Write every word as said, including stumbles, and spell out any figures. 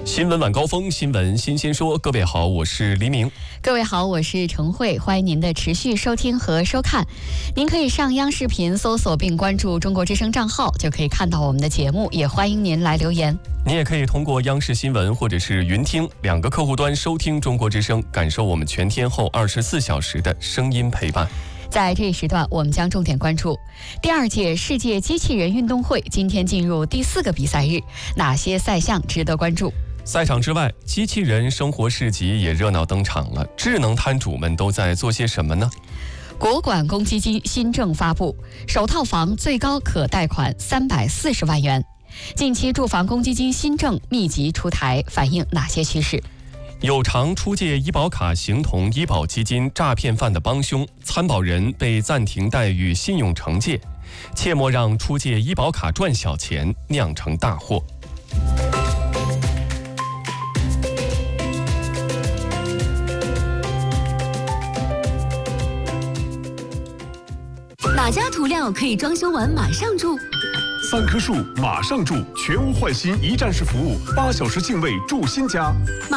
新闻晚高峰，新闻新鲜说。各位好，我是黎明。 各位好，我是程慧，欢迎您的持续收听和收看。您可以上央视频搜索并关注中国之声账号，就可以看到我们的节目，也欢迎您来留言。 你也可以通过央视新闻或者是云听两个客户端收听中国之声，感受我们全天候二十四小时的声音陪伴。 在这一时段，我们将重点关注第二届世界机器人运动会今天进入第四个比赛日，哪些赛项值得关注？ 赛场之外，机器人生活市集也热闹登场了。智能摊主们都在做些什么呢？ 国管公积金新政发布，首套房最高可贷款三百四十万元。近期住房公积金新政密集出台，反映哪些趋势？ 有偿出借医保卡形同医保基金诈骗犯的帮凶，参保人被暂停待遇信用惩戒，切莫让出借医保卡赚小钱酿成大祸。 哪家涂料可以装修完马上住？ 三棵树马上住，全屋换新一站式服务，八小时净位住新家。